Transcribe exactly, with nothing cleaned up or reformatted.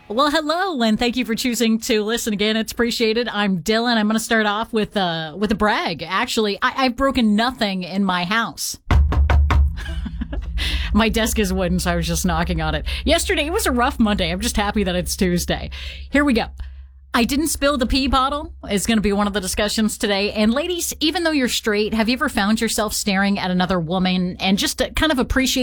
Well, hello, and thank you for choosing to listen again. It's appreciated. I'm Dylan. I'm going to start off with uh, with a brag. Actually, I- I've broken nothing in my house. My desk is wooden, so I was just knocking on it. Yesterday, it was a rough Monday. I'm just happy that it's Tuesday. Here we go. I didn't spill the pee bottle is going to be one of the discussions today. And ladies, even though you're straight, have you ever found yourself staring at another woman and just uh, kind of appreciating